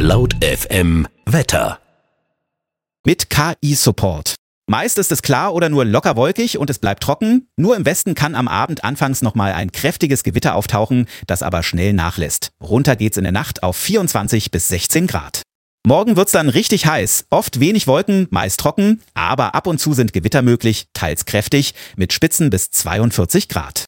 Laut FM Wetter. Mit KI-Support. Meist ist es klar oder nur locker wolkig und es bleibt trocken. Nur im Westen kann am Abend anfangs nochmal ein kräftiges Gewitter auftauchen, das aber schnell nachlässt. Runter geht's in der Nacht auf 24 bis 16 Grad. Morgen wird's dann richtig heiß. Oft wenig Wolken, meist trocken, aber ab und zu sind Gewitter möglich, teils kräftig, mit Spitzen bis 42 Grad.